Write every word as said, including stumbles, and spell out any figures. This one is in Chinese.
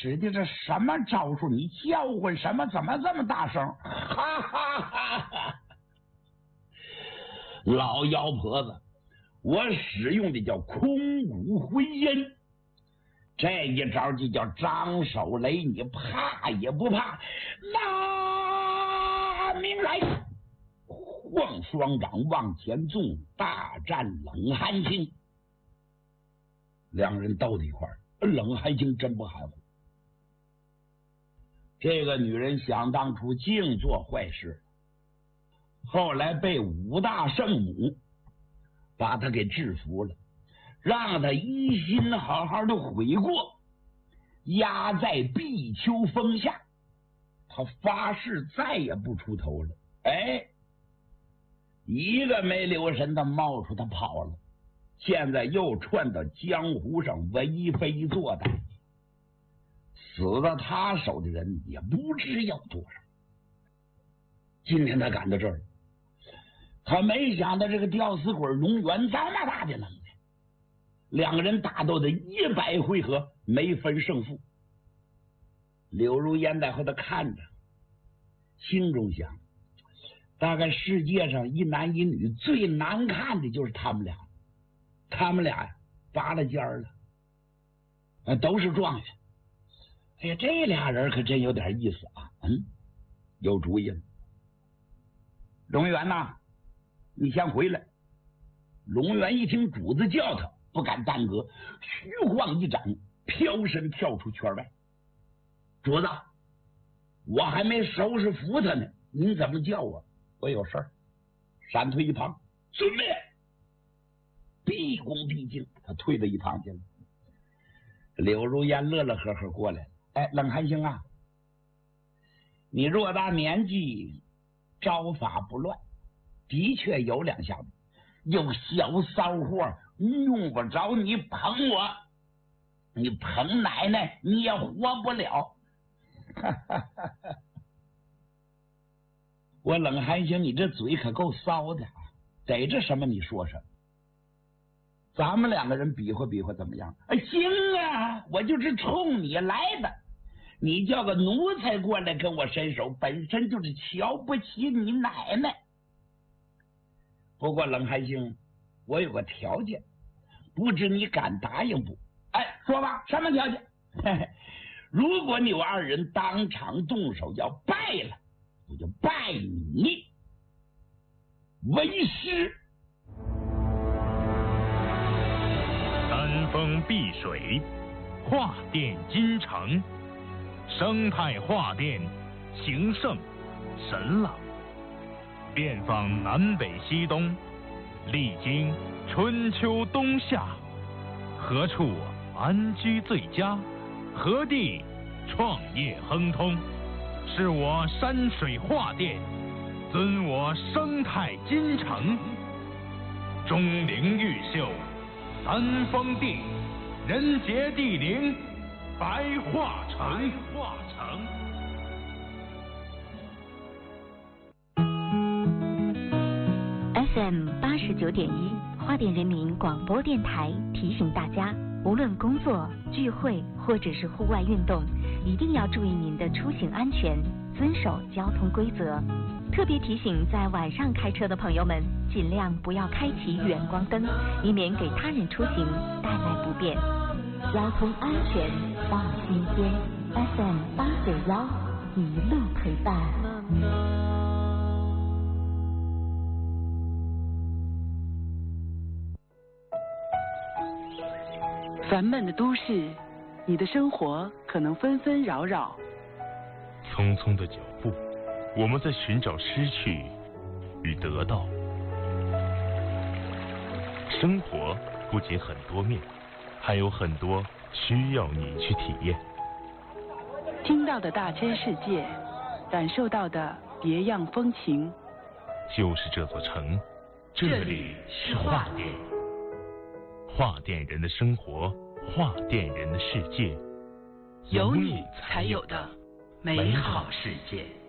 使的这什么招数？你叫唤什么？怎么这么大声？哈哈哈哈！老妖婆子，我使用的叫空谷回音，这一招就叫张手雷，你怕也不怕。拿命来！晃双掌往前纵，大战冷寒星。两人斗在一块儿，冷寒星真不含糊。这个女人想当初净做坏事，后来被五大圣母把她给制服了，让她一心好好的悔过，压在碧秋峰下。她发誓再也不出头了。哎，一个没留神，他冒出他跑了，现在又窜到江湖上为非作歹，死到他手的人也不知有多少。今天他赶到这儿，他没想到这个吊死鬼龙元这么大的能耐，两个人打斗的一百回合没分胜负。柳如烟在后头看着，心中想，大概世界上一男一女最难看的就是他们俩，他们俩呀拔了尖了，呃，都是状元。哎呀，这俩人可真有点意思啊！嗯，有主意了。龙元呐，你先回来。龙元一听主子叫他，不敢耽搁，虚晃一掌，飘身跳出圈外。主子，我还没收拾服他呢，您怎么叫我？我有事儿。闪退一旁，遵命。毕恭毕敬，他退到一旁去了。柳如烟乐乐呵呵过来，哎，冷寒星啊，你偌大年纪，招法不乱，的确有两下子，有小骚货用不着你捧我，你捧奶奶你也活不了。我冷寒星，你这嘴可够骚的，逮着什么你说什么。咱们两个人比划比划怎么样？哎，行啊，我就是冲你来的。你叫个奴才过来跟我伸手，本身就是瞧不起你奶奶。不过冷寒星，我有个条件，不知你敢答应不？哎，说吧，什么条件？嘿嘿，如果你我二人当场动手要败了，我就拜你为师。 三峰碧水，画殿金城，生态画殿，形胜神朗，遍访南北西东，历经春秋冬夏，何处安居最佳？何地创业亨通？是我山水画殿，尊我生态金城，钟灵毓秀，三峰地，人杰地灵，白化城。化城。 F M 八十九点一，花莲人民广播电台提醒大家，无论工作、聚会或者是户外运动，一定要注意您的出行安全，遵守交通规则。特别提醒在晚上开车的朋友们，尽量不要开启远光灯，以免给他人出行带来不便。交通安全放心间 ，F M 八九幺一路陪伴。 烦闷的都市，你的生活可能纷纷扰扰。 匆匆的脚步，我们在寻找失去与得到。生活不仅很多面，还有很多需要你去体验。 听到的大千世界，感受到的别样风情。 就是这座城，这里是画殿。画店人的生活，画店人的世界， 有你才有的美好世界。